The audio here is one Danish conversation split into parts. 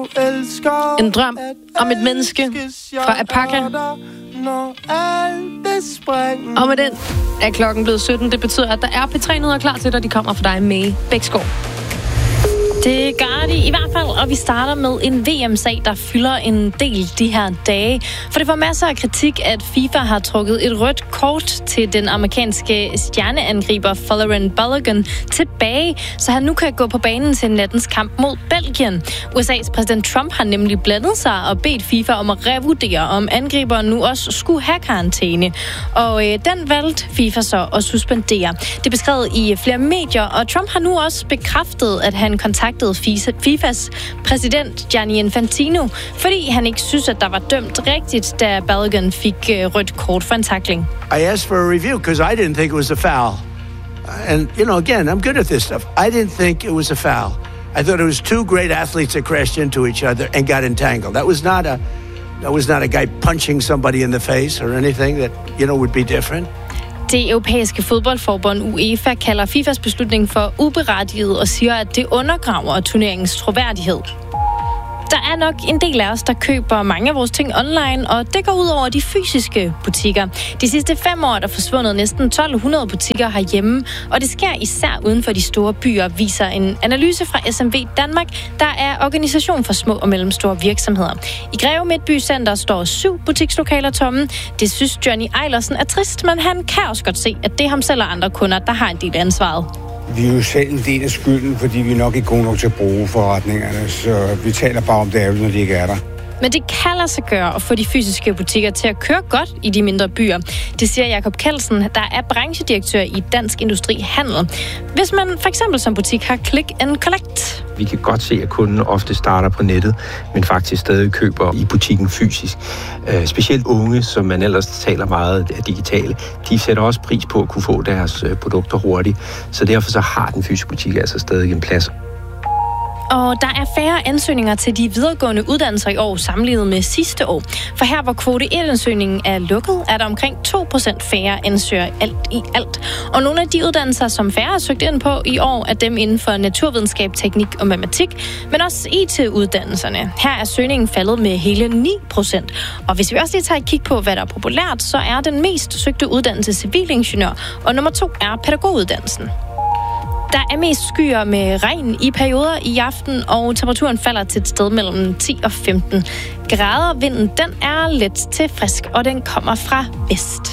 En drøm om et menneske fra Apaka. Og med den er klokken blevet 17. Det betyder, at der er P3-nyheder klar til, at de kommer fra dig med Bæksgaard. Det gør de i hvert fald, og vi starter med en VM-sag, der fylder en del de her dage. For det får masser af kritik, at FIFA har trukket et rødt kort til den amerikanske stjerneangriber Folarin Balogun tilbage, så han nu kan gå på banen til nattens kamp mod Belgien. USA's præsident Trump har nemlig blandet sig og bedt FIFA om at revurdere, om angriberen nu også skulle have karantæne. Og den valgte FIFA så at suspendere. Det er beskrevet i flere medier, og Trump har nu også bekræftet, at han kontaktede FIFAs præsident Gianni Infantino, fordi han ikke synes, at der var dømt rigtigt, da Balogun fik rødt kort for en tackling. I asked for a review because I didn't think it was a foul. And, again, I'm good at this stuff. I didn't think it was a foul. I thought it was two great athletes that crashed into each other and got entangled. That was not a guy punching somebody in the face or anything that, would be different. Det europæiske fodboldforbund UEFA kalder FIFAs beslutning for uberettiget og siger, at det undergraver turneringens troværdighed. Der er nok en del af os, der køber mange af vores ting online, og det går ud over de fysiske butikker. De sidste 5 år er der forsvundet næsten 1200 butikker herhjemme, og det sker især uden for de store byer, viser en analyse fra SMV Danmark, der er organisation for små og mellemstore virksomheder. I Greve Midtby Center står 7 butikslokaler tomme. Det synes Johnny Eilersen er trist, men han kan også godt se, at det er ham selv og andre kunder, der har en del af ansvaret. Vi er jo selv en del af skylden, fordi vi nok ikke er gode nok til at bruge forretningerne, så vi taler bare om det ærgerligt, når de ikke er der. Men det kan lade sig gøre at få de fysiske butikker til at køre godt i de mindre byer. Det siger Jakob Kelsen, der er branchedirektør i Dansk Industri Handel. Hvis man for eksempel som butik har click and collect. Vi kan godt se, at kunden ofte starter på nettet, men faktisk stadig køber i butikken fysisk. Specielt unge, som man ellers taler meget af digitale, de sætter også pris på at kunne få deres produkter hurtigt. Så derfor så har den fysiske butik altså stadig en plads. Og der er færre ansøgninger til de videregående uddannelser i år sammenlignet med sidste år. For her, hvor kvote 1-ansøgningen er lukket, er der omkring 2% færre ansøgere alt. Og nogle af de uddannelser, som færre har søgt ind på i år, er dem inden for naturvidenskab, teknik og matematik, men også IT-uddannelserne. Her er søgningen faldet med hele 9%. Og hvis vi også lige tager et kig på, hvad der er populært, så er den mest søgte uddannelse civilingeniør, og nummer 2 er pædagoguddannelsen. Der er mest skyer med regn i perioder i aften, og temperaturen falder til et sted mellem 10 og 15 grader. Vinden den er let til frisk, og den kommer fra vest.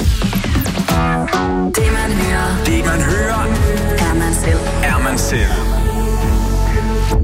Det man hører, er man selv.